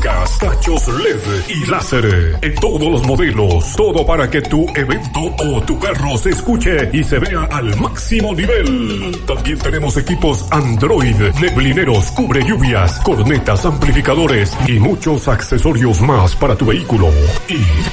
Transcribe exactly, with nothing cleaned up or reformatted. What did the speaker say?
lucas, tachos L E D y láser en todos los modelos. Todo para que tu evento o tu carro se escuche y se vea al máximo nivel. También tenemos equipos Android, neblineros, cubre lluvias, cornetas, amplificadores y muchos accesorios más para tu vehículo. Y